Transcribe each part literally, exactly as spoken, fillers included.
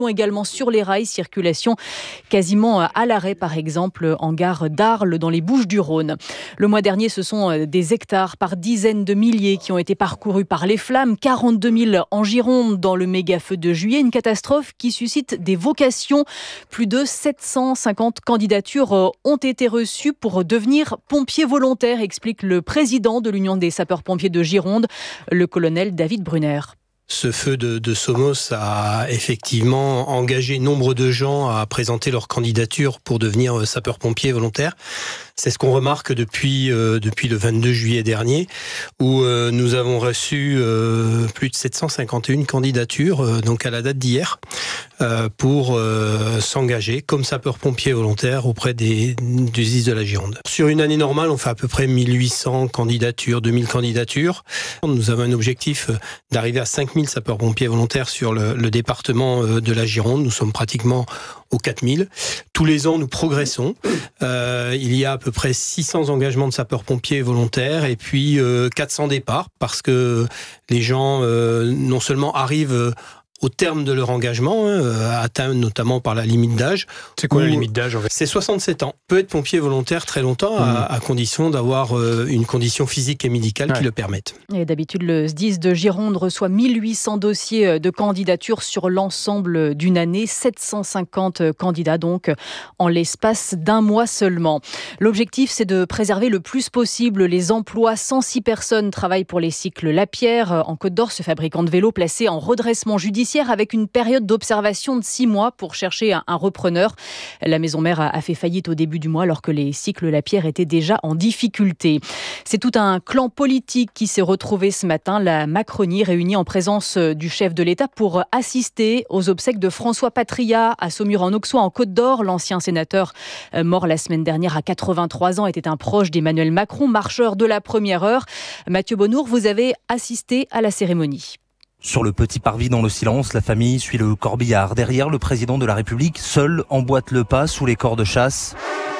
également sur les rails, circulation quasiment à l'arrêt par exemple en gare d'Arles dans les Bouches-du-Rhône. Le mois dernier, ce sont des hectares par dizaines de milliers qui ont été parcourus par les flammes, quarante-deux mille en Gironde dans le méga-feu de juillet, une catastrophe qui suscite des vocations. Plus de sept cent cinquante candidatures ont été reçues pour devenir pompiers volontaires, explique le président de l'Union des sapeurs-pompiers de Gironde, le colonel David Brunner. Ce feu de, de Somos a effectivement engagé nombre de gens à présenter leur candidature pour devenir sapeur-pompier volontaire. C'est ce qu'on remarque depuis, euh, depuis le vingt-deux juillet dernier, où euh, nous avons reçu euh, plus de sept cent cinquante et une candidatures, euh, donc à la date d'hier, euh, pour euh, s'engager comme sapeur-pompier volontaire auprès des, du S D I S de la Gironde. Sur une année normale, on fait à peu près mille huit cents candidatures, deux mille candidatures. Nous avons un objectif d'arriver à cinq mille sapeurs-pompiers volontaires sur le, le département de la Gironde. Nous sommes pratiquement aux quatre mille. Tous les ans, nous progressons. Euh, il y a à peu près six cents engagements de sapeurs-pompiers volontaires et puis euh, quatre cents départs parce que les gens euh, non seulement arrivent euh, au terme de leur engagement, hein, atteint notamment par la limite d'âge. C'est quoi la limite d'âge en fait ? C'est soixante-sept ans. On peut être pompier volontaire très longtemps, mmh. à, à condition d'avoir euh, une condition physique et médicale ouais. qui le permette. Et d'habitude, le S D I S de Gironde reçoit mille huit cents dossiers de candidature sur l'ensemble d'une année. sept cent cinquante candidats donc en l'espace d'un mois seulement. L'objectif, c'est de préserver le plus possible les emplois. cent six personnes travaillent pour les cycles Lapierre en Côte d'Or, ce fabricant de vélos placé en redressement judiciaire avec une période d'observation de six mois pour chercher un, un repreneur. La maison mère a, a fait faillite au début du mois alors que les cycles Lapierre étaient déjà en difficulté. C'est tout un clan politique qui s'est retrouvé ce matin, la Macronie réunie en présence du chef de l'État pour assister aux obsèques de François Patria à Saumur-en-Auxois en Côte d'Or. L'ancien sénateur mort la semaine dernière à quatre-vingt-trois ans était un proche d'Emmanuel Macron, marcheur de la première heure. Mathieu Bonnour, vous avez assisté à la cérémonie. Sur le petit parvis dans le silence, la famille suit le corbillard. Derrière, le président de la République, seul, emboîte le pas sous les corps de chasse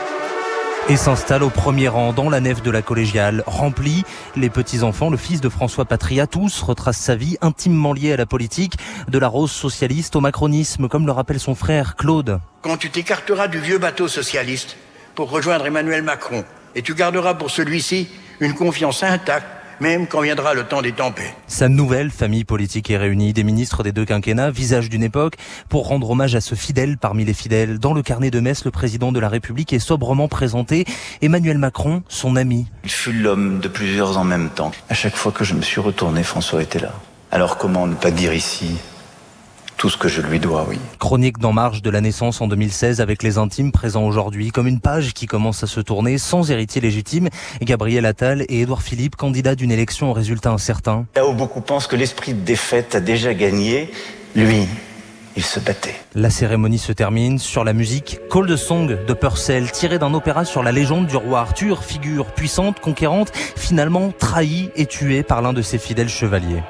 et s'installe au premier rang dans la nef de la collégiale. Remplie, les petits-enfants, le fils de François Patria, tous retracent sa vie intimement liée à la politique, de la rose socialiste au macronisme, comme le rappelle son frère Claude. Quand tu t'écarteras du vieux bateau socialiste pour rejoindre Emmanuel Macron, et tu garderas pour celui-ci une confiance intacte, même quand viendra le temps des tempêtes. Sa nouvelle famille politique est réunie, des ministres des deux quinquennats, visage d'une époque, pour rendre hommage à ce fidèle parmi les fidèles. Dans le carnet de messe, le président de la République est sobrement présenté. Emmanuel Macron, son ami. Il fut l'homme de plusieurs en même temps. À chaque fois que je me suis retourné, François était là. Alors comment ne pas dire ici tout ce que je lui dois, oui. Chronique d'En Marche de la naissance en deux mille seize avec les intimes présents aujourd'hui, comme une page qui commence à se tourner sans héritier légitime. Gabriel Attal et Édouard Philippe, candidats d'une élection au résultat incertain. Là où beaucoup pensent que l'esprit de défaite a déjà gagné, lui, il se battait. La cérémonie se termine sur la musique Cold Song de Purcell, tiré d'un opéra sur la légende du roi Arthur, figure puissante, conquérante, finalement trahie et tuée par l'un de ses fidèles chevaliers.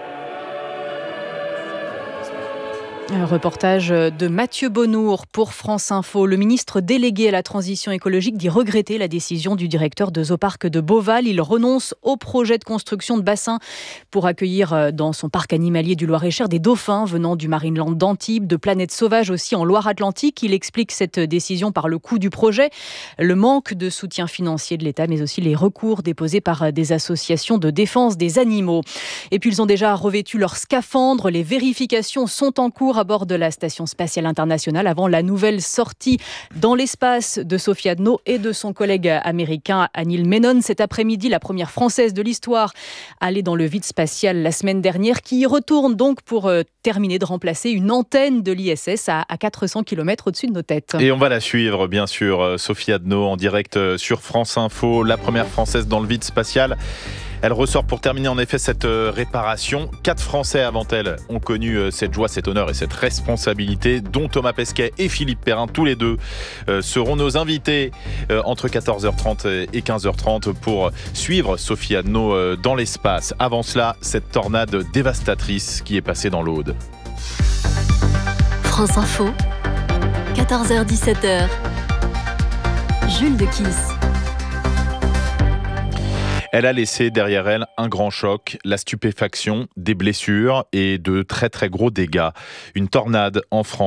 Un reportage de Mathieu Bonnour pour France Info. Le ministre délégué à la transition écologique dit regretter la décision du directeur de Zooparc de Beauval. Il renonce au projet de construction de bassins pour accueillir dans son parc animalier du Loir-et-Cher des dauphins venant du Marineland d'Antibes, de Planète Sauvage aussi en Loire-Atlantique. Il explique cette décision par le coût du projet, le manque de soutien financier de l'État, mais aussi les recours déposés par des associations de défense des animaux. Et puis ils ont déjà revêtu leurs scaphandres. Les vérifications sont en cours à bord de la Station spatiale internationale avant la nouvelle sortie dans l'espace de Sophie Adno et de son collègue américain Anil Menon. Cet après-midi, la première française de l'histoire allée dans le vide spatial la semaine dernière, qui y retourne donc pour euh, terminer de remplacer une antenne de l'I S S à, à quatre cents kilomètres au-dessus de nos têtes. Et on va la suivre, bien sûr, Sophie Adno en direct sur France Info, la première française dans le vide spatial. Elle ressort pour terminer en effet cette réparation. Quatre Français avant elle ont connu cette joie, cet honneur et cette responsabilité, dont Thomas Pesquet et Philippe Perrin. Tous les deux seront nos invités entre quatorze heures trente et quinze heures trente pour suivre Sophie Adno dans l'espace. Avant cela, cette tornade dévastatrice qui est passée dans l'Aude. France Info, quatorze heures dix-sept heures. Jules de Kiss. Elle a laissé derrière elle un grand choc, la stupéfaction, des blessures et de très très gros dégâts. Une tornade en France.